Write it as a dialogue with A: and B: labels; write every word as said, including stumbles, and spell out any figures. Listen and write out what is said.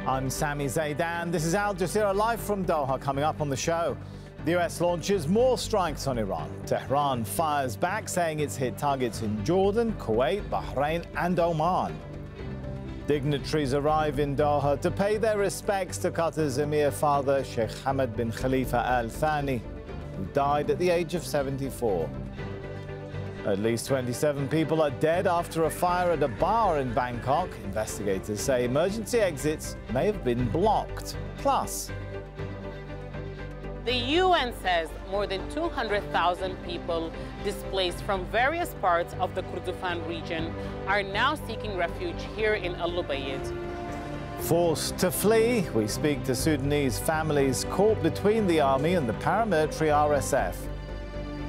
A: I'm Sami Zaidan. This is Al Jazeera live from Doha. Coming up on the show, the U S launches more strikes on Iran. Tehran fires back, saying it's hit targets in Jordan, Kuwait, Bahrain and Oman. Dignitaries arrive in Doha to pay their respects to Qatar's Emir father, Sheikh Hamad bin Khalifa Al Thani, who died at the age of seventy-four. At least twenty-seven people are dead after a fire at a bar in Bangkok. Investigators say emergency exits may have been blocked. Plus,
B: the U N says more than two hundred thousand people displaced from various parts of the Kordofan region are now seeking refuge here in Al Ubaid.
A: Forced to flee, we speak to Sudanese families caught between the army and the paramilitary R S F.